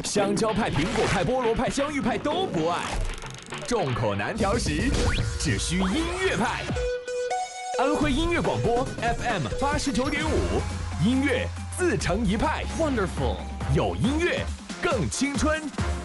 香蕉派、苹果派、菠萝派、香芋派都不爱，众口难调时，只需音乐派。安徽音乐广播 FM 89.5，音乐自成一派。Wonderful， 有音乐更青春。